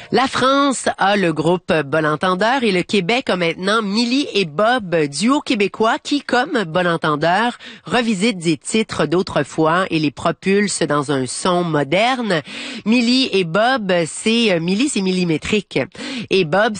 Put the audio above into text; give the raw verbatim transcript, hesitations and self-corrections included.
La France a le groupe Bon Entendeur et le Québec a maintenant Milly et Bob, duo québécois qui, comme Bon Entendeur, revisite des titres d'autrefois et les propulse dans un son moderne. Milly et Bob, c'est Milly, c'est millimétrique. Et Bob,